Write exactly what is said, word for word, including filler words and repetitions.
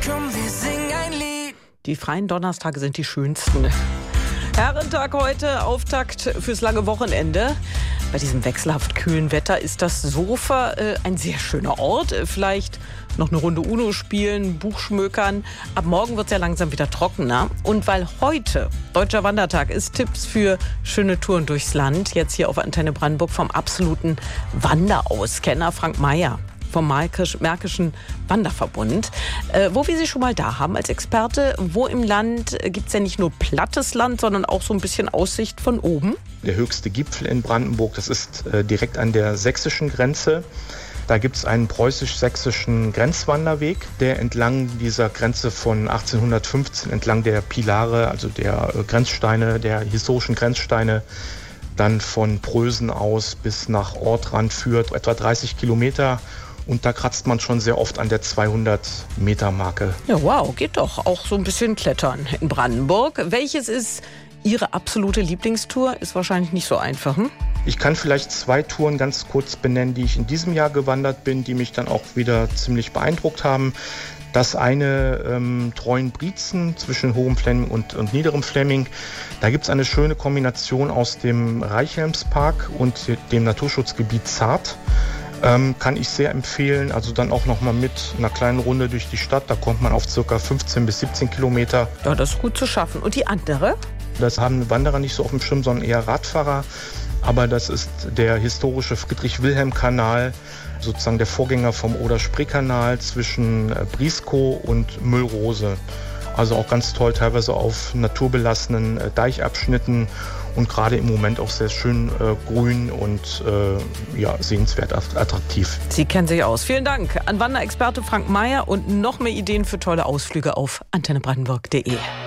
Komm, wir singen ein Lied. Die freien Donnerstage sind die schönsten. Herrentag heute, Auftakt fürs lange Wochenende. Bei diesem wechselhaft kühlen Wetter ist das Sofa äh, ein sehr schöner Ort. Vielleicht noch eine Runde Uno spielen, Buch schmökern. Ab morgen wird es ja langsam wieder trockener. Und weil heute Deutscher Wandertag ist, Tipps für schöne Touren durchs Land. Jetzt hier auf Antenne Brandenburg vom absoluten Wanderauskenner Frank Meyer vom Märkischen Wanderverbund. Äh, wo wir Sie schon mal da haben als Experte, wo im Land gibt es ja nicht nur plattes Land, sondern auch so ein bisschen Aussicht von oben? Der höchste Gipfel in Brandenburg, das ist äh, direkt an der sächsischen Grenze. Da gibt es einen preußisch-sächsischen Grenzwanderweg, der entlang dieser Grenze von achtzehnhundertfünfzehn, entlang der Pilare, also der äh, Grenzsteine, der historischen Grenzsteine, dann von Prösen aus bis nach Ortrand führt, etwa dreißig Kilometer. Und da kratzt man schon sehr oft an der zweihundert-Meter-Marke. Ja, wow, geht doch. Auch so ein bisschen klettern in Brandenburg. Welches ist Ihre absolute Lieblingstour? Ist wahrscheinlich nicht so einfach, hm? Ich kann vielleicht zwei Touren ganz kurz benennen, die ich in diesem Jahr gewandert bin, die mich dann auch wieder ziemlich beeindruckt haben. Das eine ähm, Treuenbrietzen zwischen Hohem Flemming und, und Niederem Flemming. Da gibt es eine schöne Kombination aus dem Reichhelmspark und dem Naturschutzgebiet Zart. Ähm, kann ich sehr empfehlen, also dann auch noch mal mit einer kleinen Runde durch die Stadt. Da kommt man auf ca. fünfzehn bis siebzehn Kilometer. Ja, das ist gut zu schaffen. Und die andere? Das haben Wanderer nicht so auf dem Schirm, sondern eher Radfahrer. Aber das ist der historische Friedrich-Wilhelm-Kanal, sozusagen der Vorgänger vom Oder-Spree-Kanal zwischen Brieskow und Müllrose. Also auch ganz toll, teilweise auf naturbelassenen Deichabschnitten und gerade im Moment auch sehr schön äh, grün und äh, ja, sehenswert attraktiv. Sie kennen sich aus. Vielen Dank an Wanderexperte Frank Meyer und noch mehr Ideen für tolle Ausflüge auf antenne brandenburg punkt de.